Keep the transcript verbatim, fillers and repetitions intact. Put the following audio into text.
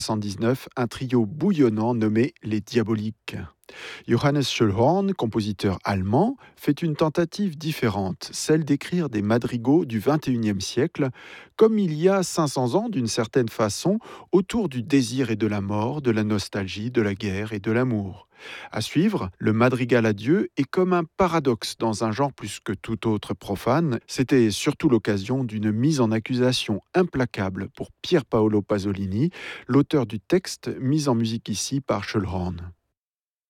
cent dix-neuf, un trio bouillonnant nommé les Diaboliques. Johannes Schöllhorn, compositeur allemand, fait une tentative différente, celle d'écrire des madrigaux du vingt et unième siècle, comme il y a cinq cents ans d'une certaine façon, autour du désir et de la mort, de la nostalgie, de la guerre et de l'amour. À suivre, le madrigal à Dieu est comme un paradoxe dans un genre plus que tout autre profane. C'était surtout l'occasion d'une mise en accusation implacable pour Pier Paolo Pasolini, l'auteur du texte mis en musique ici par Schöllhorn.